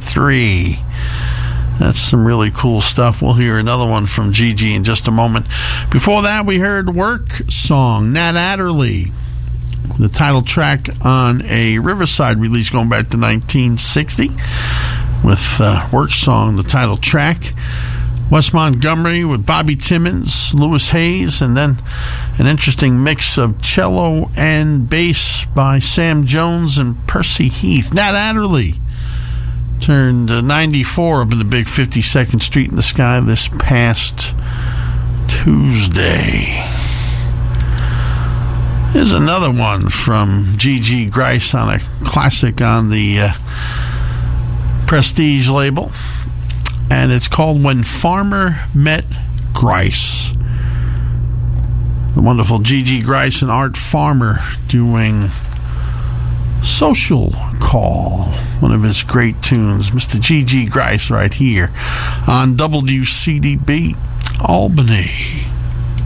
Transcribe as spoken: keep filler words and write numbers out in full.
sixty-three. That's some really cool stuff. We'll hear another one from Gigi in just a moment. Before that, we heard Work Song, Nat Adderley, the title track on a Riverside release going back to nineteen sixty, with uh, Work Song, the title track. Wes Montgomery with Bobby Timmons, Lewis Hayes, and then an interesting mix of cello and bass by Sam Jones and Percy Heath. Nat Adderley turned uh, ninety-four up in the big fifty-second Street in the Sky this past Tuesday. Here's another one from Gigi Grice on a classic on the uh, Prestige label, and it's called When Farmer Met Grice. The wonderful Gigi Grice and Art Farmer doing Social Call, one of his great tunes. Mister Gigi Grice right here on W C D B Albany.